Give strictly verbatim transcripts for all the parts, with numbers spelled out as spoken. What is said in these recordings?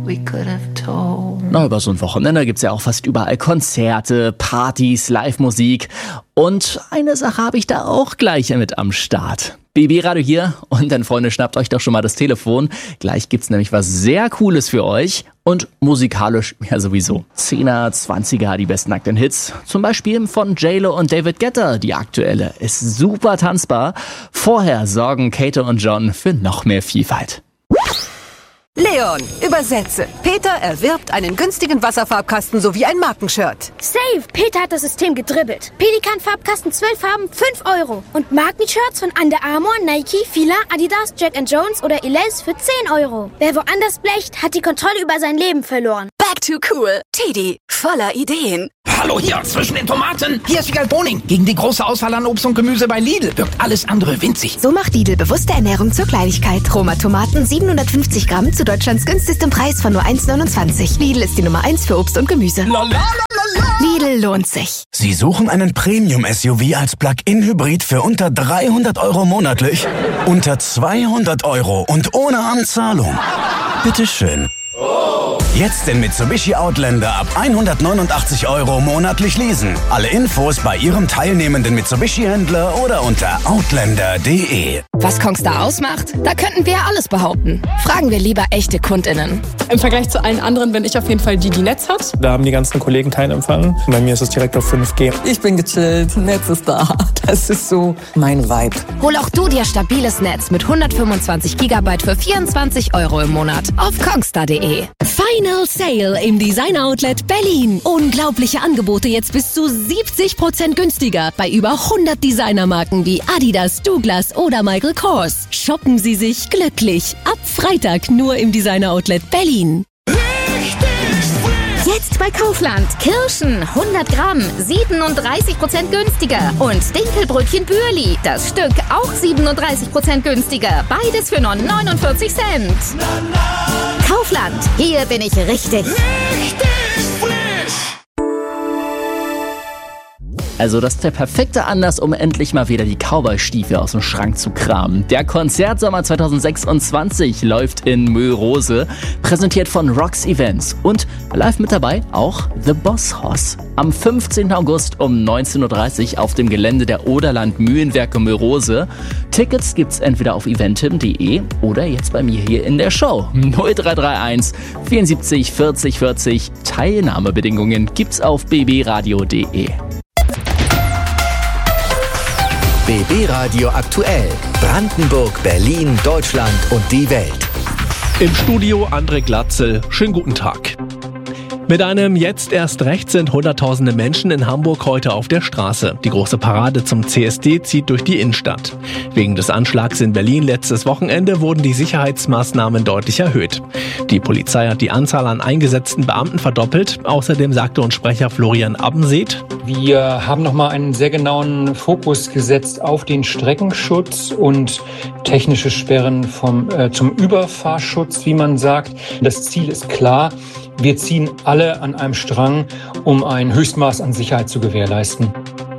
we could have told. Na, über so ein Wochenende gibt's ja auch fast überall Konzerte, Partys, Live-Musik. Und eine Sache habe ich da auch gleich mit am Start. B B-Radio hier und dann, Freunde, schnappt euch doch schon mal das Telefon. Gleich gibt's nämlich was sehr Cooles für euch und musikalisch ja sowieso. Zehner, Zwanziger, die besten nackten Hits. Zum Beispiel von J-Lo und David Guetta. Die aktuelle ist super tanzbar. Vorher sorgen Kate und John für noch mehr Vielfalt. Leon, übersetze. Peter erwirbt einen günstigen Wasserfarbkasten sowie ein Markenshirt. Save! Peter hat das System gedribbelt. Pelikan-Farbkasten zwölf Farben, fünf Euro. Und Markenshirts von Under Armour, Nike, Fila, Adidas, Jack and Jones oder Elize für zehn Euro. Wer woanders blecht, hat die Kontrolle über sein Leben verloren. Back to cool. Teddy, voller Ideen. Hallo hier, zwischen den Tomaten. Hier ist Vigal Boning. Gegen die große Auswahl an Obst und Gemüse bei Lidl wirkt alles andere winzig. So macht Lidl bewusste Ernährung zur Kleinigkeit. Roma Tomaten siebenhundertfünfzig Gramm zu Deutschlands günstigstem Preis von nur eins neunundzwanzig. Lidl ist die Nummer eins für Obst und Gemüse. Lidl lohnt sich. Sie suchen einen Premium-S U V als Plug-in-Hybrid für unter dreihundert Euro monatlich? Unter zweihundert Euro und ohne Anzahlung? Bitteschön. Jetzt den Mitsubishi Outlander ab hundertneunundachtzig Euro monatlich leasen. Alle Infos bei Ihrem teilnehmenden Mitsubishi-Händler oder unter outlander punkt de. Was Kongstar ausmacht? Da könnten wir ja alles behaupten. Fragen wir lieber echte KundInnen. Im Vergleich zu allen anderen bin ich auf jeden Fall die, die Netz hat. Da haben die ganzen Kollegen keinen Empfang. Bei mir ist es direkt auf fünf G. Ich bin gechillt, Netz ist da. Das ist so mein Vibe. Hol auch du dir stabiles Netz mit hundertfünfundzwanzig Gigabyte für vierundzwanzig Euro im Monat auf kongstar punkt de. Final Sale im Design Outlet Berlin. Unglaubliche Angebote jetzt bis zu siebzig Prozent günstiger bei über hundert Designermarken wie Adidas, Douglas oder Michael Kors. Shoppen Sie sich glücklich. Ab Freitag nur im Designer Outlet Berlin. Jetzt bei Kaufland. Kirschen hundert Gramm, siebenunddreißig Prozent günstiger. Und Dinkelbrötchen Bürli. Das Stück auch siebenunddreißig Prozent günstiger. Beides für nur neunundvierzig Cent. Kaufland. Hier bin ich richtig. Richtig frisch. Also das ist der perfekte Anlass, um endlich mal wieder die Cowboy-Stiefel aus dem Schrank zu kramen. Der Konzertsommer zweitausendsechsundzwanzig läuft in Möhrose, präsentiert von Rox Events. Und live mit dabei auch The Boss Hoss. Am fünfzehnten August um neunzehn Uhr dreißig auf dem Gelände der Oderland Mühlenwerke Möhrose. Tickets gibt's entweder auf eventim punkt de oder jetzt bei mir hier in der Show. null drei drei eins vierundsiebzig vierzig vierzig. Teilnahmebedingungen gibt's auf b b radio punkt de. B B-Radio aktuell. Brandenburg, Berlin, Deutschland und die Welt. Im Studio André Glatzel. Schönen guten Tag. Mit einem Jetzt erst recht sind hunderttausende Menschen in Hamburg heute auf der Straße. Die große Parade zum C S D zieht durch die Innenstadt. Wegen des Anschlags in Berlin letztes Wochenende wurden die Sicherheitsmaßnahmen deutlich erhöht. Die Polizei hat die Anzahl an eingesetzten Beamten verdoppelt. Außerdem sagte uns Sprecher Florian Abbenseet: Wir haben nochmal einen sehr genauen Fokus gesetzt auf den Streckenschutz und technische Sperren vom, äh, zum Überfahrschutz, wie man sagt. Das Ziel ist klar. Wir ziehen alle an einem Strang, um ein Höchstmaß an Sicherheit zu gewährleisten.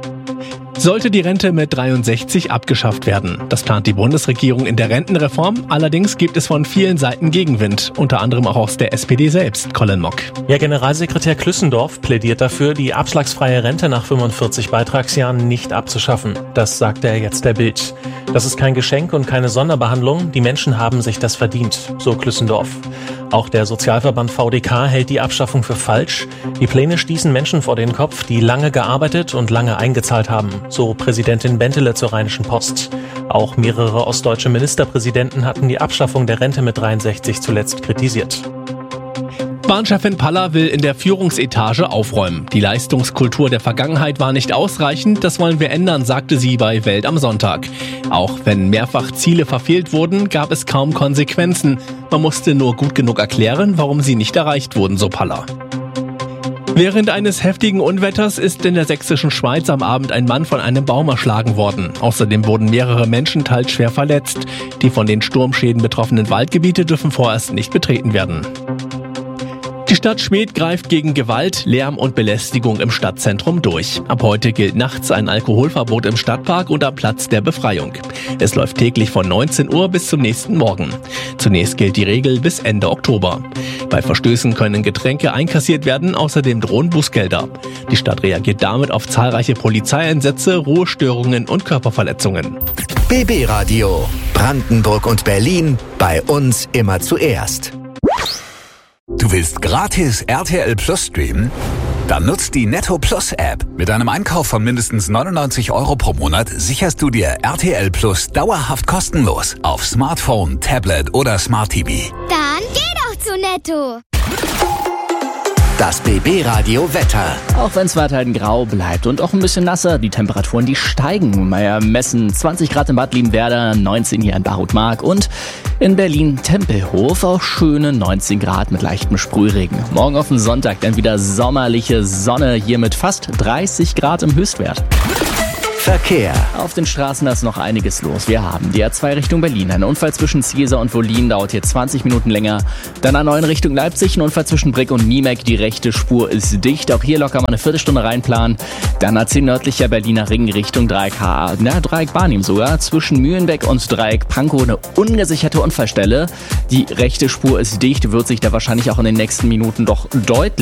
Sollte die Rente mit dreiundsechzig abgeschafft werden. Das plant die Bundesregierung in der Rentenreform. Allerdings gibt es von vielen Seiten Gegenwind, unter anderem auch aus der S P D selbst. Colin Mock. Ja, Generalsekretär Klüssendorf plädiert dafür, die abschlagsfreie Rente nach fünfundvierzig Beitragsjahren nicht abzuschaffen. Das sagte er jetzt der Bild. Das ist kein Geschenk und keine Sonderbehandlung. Die Menschen haben sich das verdient, so Klüssendorf. Auch der Sozialverband V D K hält die Abschaffung für falsch. Die Pläne stießen Menschen vor den Kopf, die lange gearbeitet und lange eingezahlt haben, so Präsidentin Bentele zur Rheinischen Post. Auch mehrere ostdeutsche Ministerpräsidenten hatten die Abschaffung der Rente mit dreiundsechzig zuletzt kritisiert. Bahnchefin Paller will in der Führungsetage aufräumen. Die Leistungskultur der Vergangenheit war nicht ausreichend, das wollen wir ändern, sagte sie bei Welt am Sonntag. Auch wenn mehrfach Ziele verfehlt wurden, gab es kaum Konsequenzen. Man musste nur gut genug erklären, warum sie nicht erreicht wurden, so Paller. Während eines heftigen Unwetters ist in der sächsischen Schweiz am Abend ein Mann von einem Baum erschlagen worden. Außerdem wurden mehrere Menschen teils schwer verletzt. Die von den Sturmschäden betroffenen Waldgebiete dürfen vorerst nicht betreten werden. Die Stadt Schwedt greift gegen Gewalt, Lärm und Belästigung im Stadtzentrum durch. Ab heute gilt nachts ein Alkoholverbot im Stadtpark und am Platz der Befreiung. Es läuft täglich von neunzehn Uhr bis zum nächsten Morgen. Zunächst gilt die Regel bis Ende Oktober. Bei Verstößen können Getränke einkassiert werden, außerdem drohen Bußgelder. Die Stadt reagiert damit auf zahlreiche Polizeieinsätze, Ruhestörungen und Körperverletzungen. B B Radio. Brandenburg und Berlin. Bei uns immer zuerst. Du willst gratis R T L Plus streamen? Dann nutzt die Netto Plus App. Mit einem Einkauf von mindestens neunundneunzig Euro pro Monat sicherst du dir R T L Plus dauerhaft kostenlos auf Smartphone, Tablet oder Smart T V. Dann geh doch zu Netto. Das B B Radio Wetter. Auch wenn es weiterhin grau bleibt und auch ein bisschen nasser, die Temperaturen, die steigen. Wir messen zwanzig Grad in Bad Liebenwerda, neunzehn hier in Barutmark und in Berlin-Tempelhof auch schöne neunzehn Grad mit leichtem Sprühregen. Morgen auf den Sonntag dann wieder sommerliche Sonne hier mit fast dreißig Grad im Höchstwert. Verkehr. Auf den Straßen ist noch einiges los. Wir haben die A zwei Richtung Berlin. Ein Unfall zwischen Ziesar und Wollin dauert hier zwanzig Minuten länger. Dann A neun Richtung Leipzig. Ein Unfall zwischen Brick und Niemek. Die rechte Spur ist dicht. Auch hier locker mal eine Viertelstunde reinplanen. Dann A zehn nördlicher Berliner Ring Richtung Dreieck H A. Na, Dreieck Barnim sogar. Zwischen Mühlenbeck und Dreieck Pankow eine ungesicherte Unfallstelle. Die rechte Spur ist dicht. Wird sich da wahrscheinlich auch in den nächsten Minuten doch deutlich